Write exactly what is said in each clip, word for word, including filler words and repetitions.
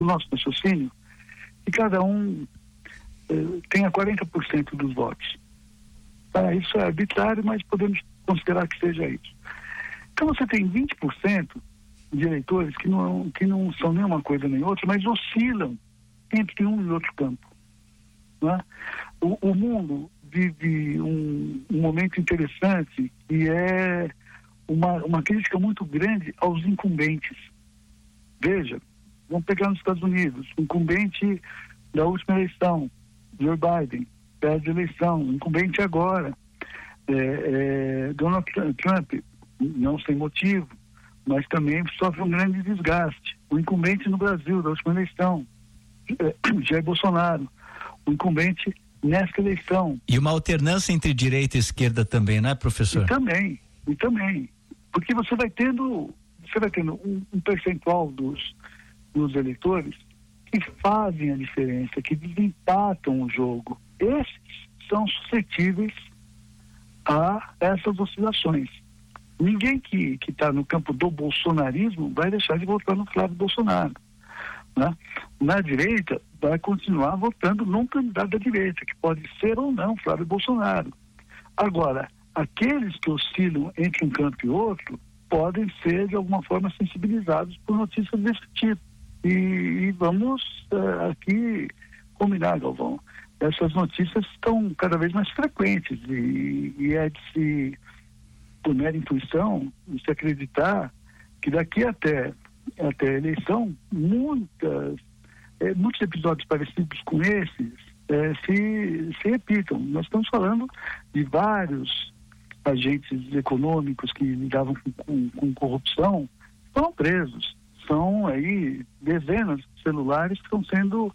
o nosso raciocínio, que cada um eh, tenha quarenta por cento dos votos. Tá? Isso é arbitrário, mas podemos considerar que seja isso. Então você tem vinte por cento de eleitores que não, que não são nem uma coisa nem outra, mas oscilam entre um e outro campo. Né? O, o mundo vive um, um momento interessante que é uma, uma crítica muito grande aos incumbentes. Veja, vamos pegar nos Estados Unidos, o incumbente da última eleição, Joe Biden, perde a eleição, o incumbente agora, é, é, Donald Trump, não sem motivo, mas também sofre um grande desgaste. O incumbente no Brasil, da última eleição, é, Jair Bolsonaro, o incumbente nesta eleição. E uma alternância entre direita e esquerda também, né, professor? E também, e também. Porque você vai tendo, você vai tendo um, um percentual dos, dos eleitores que fazem a diferença, que desempatam o jogo. Esses são suscetíveis a essas oscilações. Ninguém que que está no campo do bolsonarismo vai deixar de votar no Flávio Bolsonaro. Né? Na direita, vai continuar votando num candidato da direita, que pode ser ou não Flávio Bolsonaro. Agora, aqueles que oscilam entre um campo e outro podem ser, de alguma forma, sensibilizados por notícias desse tipo. E, e vamos uh, aqui combinar, Galvão. Essas notícias estão cada vez mais frequentes e, e é de se, por mera intuição, de se acreditar que daqui até, até a eleição, muitas, é, muitos episódios parecidos com esses é, se, se repitam. Nós estamos falando de vários agentes econômicos que lidavam com, com, com corrupção, foram presos. São aí dezenas de celulares que estão sendo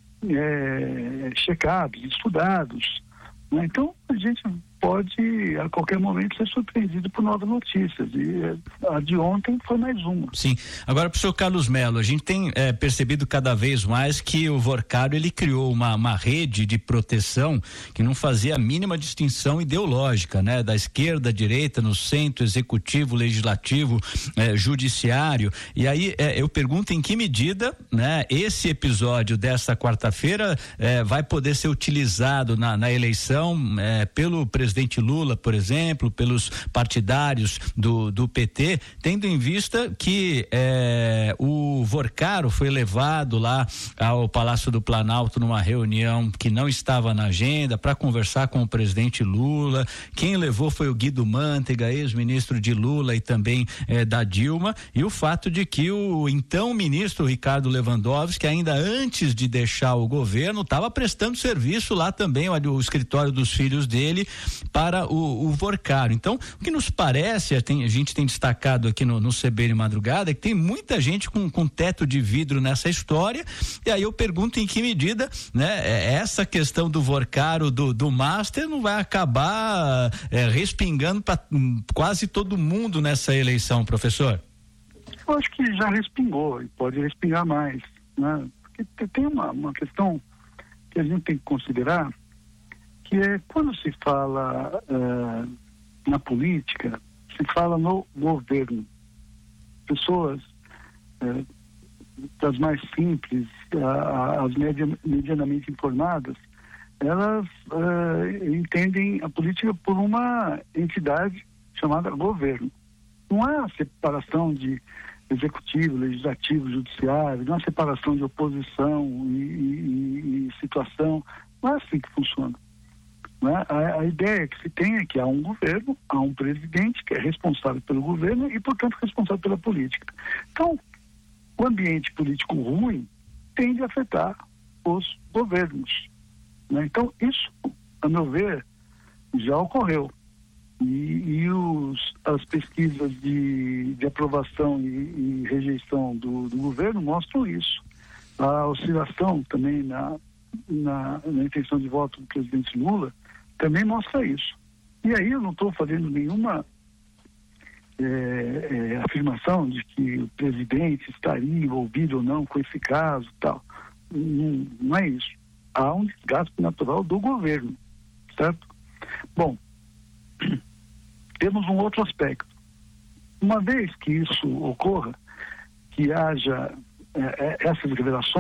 é, checados, estudados. Né? Então, a gente pode, a qualquer momento, ser surpreendido por novas notícias. E a de ontem foi mais uma. Sim. Agora, professor Carlos Mello, a gente tem é, percebido cada vez mais que o Vorcaro, ele criou uma, uma rede de proteção que não fazia a mínima distinção ideológica, né? Da esquerda, direita, no centro, executivo, legislativo, é, judiciário. E aí, é, eu pergunto em que medida, né? Esse episódio desta quarta-feira é, vai poder ser utilizado na, na eleição é, pelo presidente presidente Lula, por exemplo, pelos partidários do, do P T, tendo em vista que eh, o Vorcaro foi levado lá ao Palácio do Planalto numa reunião que não estava na agenda para conversar com o presidente Lula. Quem levou foi o Guido Mantega, ex-ministro de Lula e também eh, da Dilma, e o fato de que o então ministro Ricardo Lewandowski, ainda antes de deixar o governo, estava prestando serviço lá também, o, o escritório dos filhos dele, para o, o Vorcaro. Então, o que nos parece, a, tem, a gente tem destacado aqui no, no C B N Madrugada, é que tem muita gente com, com teto de vidro nessa história, e aí eu pergunto em que medida, né, essa questão do Vorcaro, do, do Master, não vai acabar é, respingando para quase todo mundo nessa eleição, professor? Eu acho que já respingou e pode respingar mais, né? Porque tem uma, uma questão que a gente tem que considerar, que é quando se fala uh, na política, se fala no governo. Pessoas uh, das mais simples, uh, as media, medianamente informadas, elas uh, entendem a política por uma entidade chamada governo. Não é a separação de executivo, legislativo, judiciário, não é a separação de oposição e, e, e situação. Não é assim que funciona. Né? A, a ideia que se tem é que há um governo, há um presidente que é responsável pelo governo e, portanto, responsável pela política. Então, o ambiente político ruim tende a afetar os governos. Né? Então, isso, a meu ver, já ocorreu. E, e os, as pesquisas de, de aprovação e, e rejeição do, do governo mostram isso. A oscilação também na, na, na intenção de voto do presidente Lula também mostra isso. E aí eu não estou fazendo nenhuma é, é, afirmação de que o presidente estaria envolvido ou não com esse caso e tal. Não, não é isso. Há um desgaste natural do governo, certo? Bom, temos um outro aspecto. Uma vez que isso ocorra, que haja é, essas revelações,